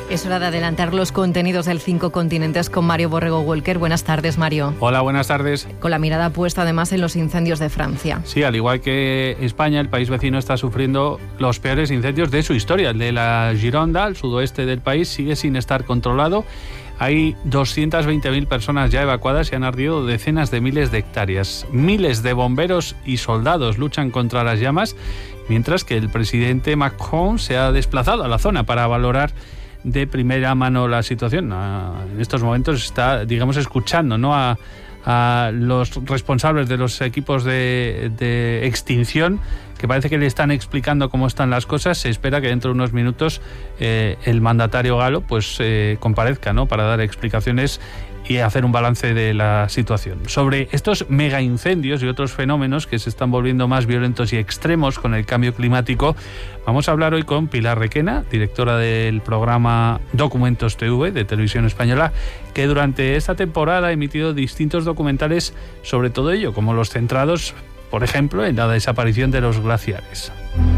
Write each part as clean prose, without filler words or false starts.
Es hora de adelantar los contenidos del 5 Continentes con Mario Borrego Walker. Buenas tardes, Mario. Hola, buenas tardes. Con la mirada puesta además en los incendios de Francia. Sí, al igual que España, el país vecino está sufriendo los peores incendios de su historia. El de la Gironda, al sudoeste del país, sigue sin estar controlado. Hay 220.000 personas ya evacuadas y han ardido decenas de miles de hectáreas. Miles de bomberos y soldados luchan contra las llamas, mientras que el presidente Macron se ha desplazado a la zona para valorar de primera mano la situación. En estos momentos está, digamos, escuchando, ¿no?, a los responsables de los equipos de extinción, que parece que le están explicando cómo están las cosas. Se espera que dentro de unos minutos el mandatario galo pues comparezca, ¿no?, para dar explicaciones y hacer un balance de la situación. Sobre estos mega incendios y otros fenómenos que se están volviendo más violentos y extremos con el cambio climático, vamos a hablar hoy con Pilar Requena, directora del programa Documentos TV de Televisión Española, que durante esta temporada ha emitido distintos documentales sobre todo ello, como los centrados, por ejemplo, en la desaparición de los glaciares.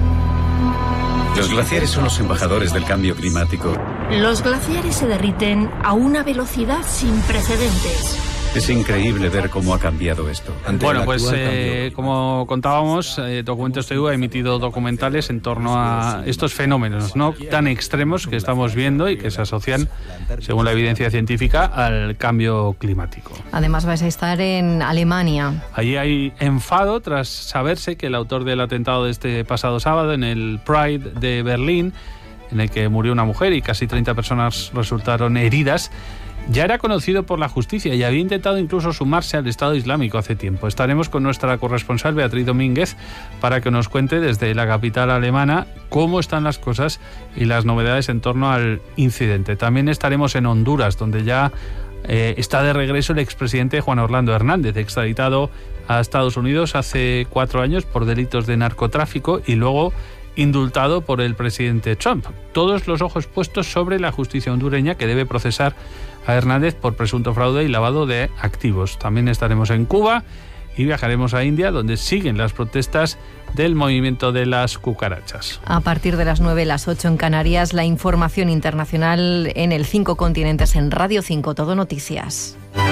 Los glaciares son los embajadores del cambio climático. Los glaciares se derriten a una velocidad sin precedentes. Es increíble ver cómo ha cambiado esto. Bueno, pues como contábamos, Documentos TV ha emitido documentales en torno a estos fenómenos, ¿no?, tan extremos que estamos viendo y que se asocian, según la evidencia científica, al cambio climático. Además vais a estar en Alemania. Allí hay enfado tras saberse que el autor del atentado de este pasado sábado en el Pride de Berlín, en el que murió una mujer y casi 30 personas resultaron heridas, ya era conocido por la justicia y había intentado incluso sumarse al Estado Islámico hace tiempo. Estaremos con nuestra corresponsal Beatriz Domínguez para que nos cuente desde la capital alemana cómo están las cosas y las novedades en torno al incidente. También estaremos en Honduras, donde ya está de regreso el expresidente Juan Orlando Hernández, extraditado a Estados Unidos hace 4 años por delitos de narcotráfico y luego indultado por el presidente Trump. Todos los ojos puestos sobre la justicia hondureña, que debe procesar a Hernández por presunto fraude y lavado de activos. También estaremos en Cuba y viajaremos a India, donde siguen las protestas del movimiento de las cucarachas. A partir de las 9, las 8 en Canarias, la información internacional en el 5 Continentes en Radio 5, Todo Noticias.